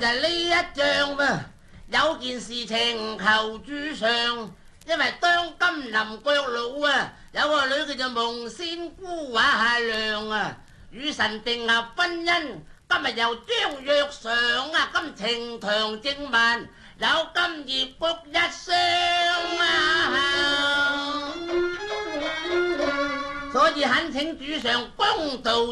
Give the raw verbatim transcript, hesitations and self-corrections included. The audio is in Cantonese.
就係呢一仗噃，有件事情求主上，因為當今林國老啊，有個女叫做蒙仙姑話下亮啊，與神定合婚姻，今日又將約上啊，今呈堂證文，有金葉菊一雙啊，所以懇請主上公道